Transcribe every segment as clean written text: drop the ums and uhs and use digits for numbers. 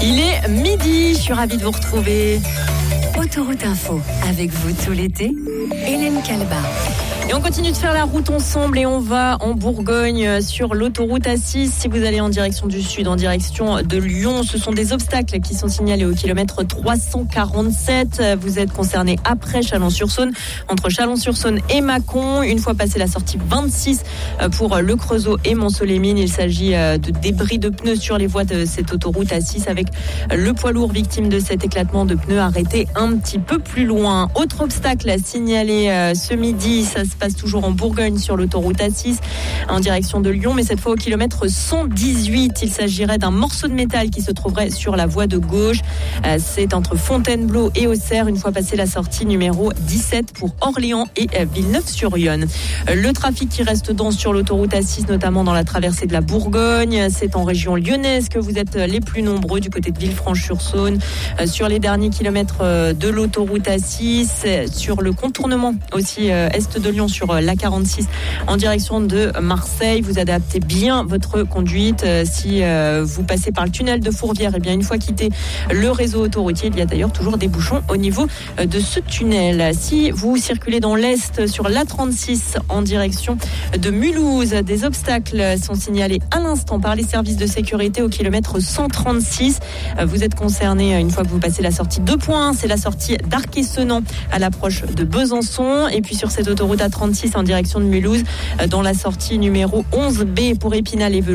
Il est midi, je suis ravie de vous retrouver. Autoroute Info, avec vous tout l'été, Hélène Calba. Et on continue de faire la route ensemble et on va en Bourgogne sur l'autoroute A6. Si vous allez en direction du sud, en direction de Lyon, ce sont des obstacles qui sont signalés au kilomètre 347. Vous êtes concerné après Chalon-sur-Saône, entre Chalon-sur-Saône et Mâcon. Une fois passé la sortie 26 pour Le Creusot et Mont-Soleil-Mines, il s'agit de débris de pneus sur les voies de cette autoroute A6 avec le poids lourd victime de cet éclatement de pneus arrêté un petit peu plus loin. Autre obstacle signalé ce midi, ça se passe toujours en Bourgogne sur l'autoroute A6 en direction de Lyon, mais cette fois au kilomètre 118. Il s'agirait d'un morceau de métal qui se trouverait sur la voie de gauche. C'est entre Fontainebleau et Auxerre, une fois passé la sortie numéro 17 pour Orléans et Villeneuve-sur-Yonne. Le trafic qui reste dense sur l'autoroute A6, notamment dans la traversée de la Bourgogne. C'est en région lyonnaise que vous êtes les plus nombreux, du côté de Villefranche-sur-Saône, sur les derniers kilomètres de l'autoroute A6, sur le contournement aussi est de Lyon, sur la 46 en direction de Marseille. Vous adaptez bien votre conduite. Si vous passez par le tunnel de Fourvière, et bien une fois quitté le réseau autoroutier, il y a d'ailleurs toujours des bouchons au niveau de ce tunnel. Si vous circulez dans l'Est sur l'A36 en direction de Mulhouse, des obstacles sont signalés à l'instant par les services de sécurité au kilomètre 136. Vous êtes concerné une fois que vous passez la sortie 2 points. C'est la sortie d'Arc-et-Senans à l'approche de Besançon. Et puis sur cette autoroute A36 en direction de Mulhouse, dans la sortie numéro 11B pour Épinal et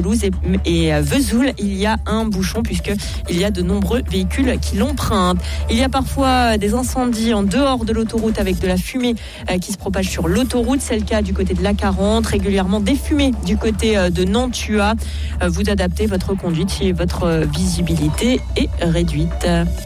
Vesoul, il y a un bouchon puisqu'il y a de nombreux véhicules qui l'empruntent. Il y a parfois des incendies en dehors de l'autoroute avec de la fumée qui se propage sur l'autoroute. C'est le cas du côté de l'A40, régulièrement des fumées du côté de Nantua. Vous adaptez votre conduite si votre visibilité est réduite.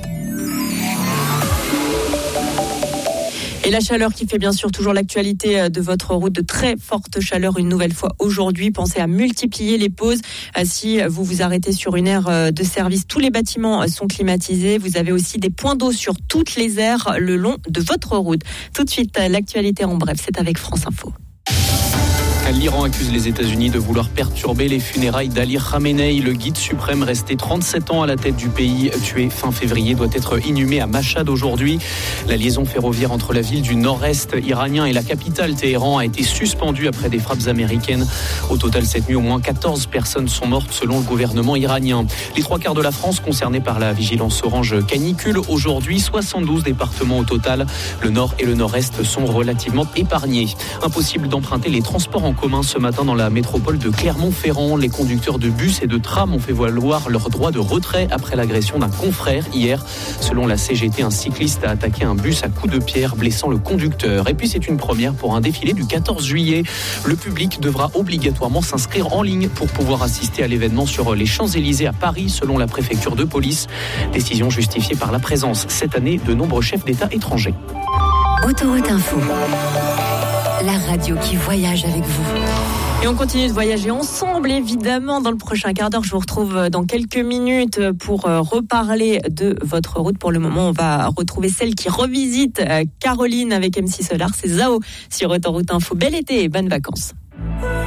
Et la chaleur qui fait bien sûr toujours l'actualité de votre route, de très forte chaleur une nouvelle fois aujourd'hui. Pensez à multiplier les pauses. Si vous vous arrêtez sur une aire de service, tous les bâtiments sont climatisés. Vous avez aussi des points d'eau sur toutes les aires le long de votre route. Tout de suite, l'actualité en bref, c'est avec France Info. L'Iran accuse les États-Unis de vouloir perturber les funérailles d'Ali Khamenei. Le guide suprême, resté 37 ans à la tête du pays, tué fin février, doit être inhumé à Machhad aujourd'hui. La liaison ferroviaire entre la ville du nord-est iranien et la capitale Téhéran a été suspendue après des frappes américaines. Au total, cette nuit, au moins 14 personnes sont mortes selon le gouvernement iranien. Les 3/4 de la France concernés par la vigilance orange canicule. Aujourd'hui, 72 départements au total. Le nord et le nord-est sont relativement épargnés. Impossible d'emprunter les transports en commun ce matin dans la métropole de Clermont-Ferrand. Les conducteurs de bus et de tram ont fait valoir leur droit de retrait après l'agression d'un confrère hier. Selon la CGT, un cycliste a attaqué un bus à coups de pierre, blessant le conducteur. Et puis c'est une première pour un défilé du 14 juillet. Le public devra obligatoirement s'inscrire en ligne pour pouvoir assister à l'événement sur les Champs-Élysées à Paris, selon la préfecture de police. Décision justifiée par la présence cette année de nombreux chefs d'État étrangers. Autoroute Info, la radio qui voyage avec vous. Et on continue de voyager ensemble, évidemment. Dans le prochain quart d'heure, je vous retrouve dans quelques minutes pour reparler de votre route. Pour le moment, on va retrouver celle qui revisite Caroline avec MC Solar. C'est Zao sur Autoroute Info. Bel été et bonnes vacances.